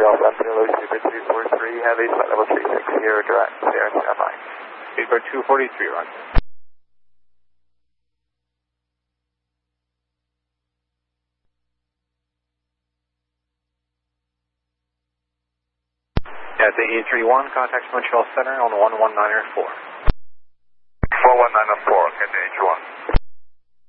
South Ontario, Speedbird 243, Heavy, flight level 360, direct, clear, stand by. Speedbird 243, run. Yeah, it's AE31, contact Montreal Center on 11904. 41904, okay, AE31.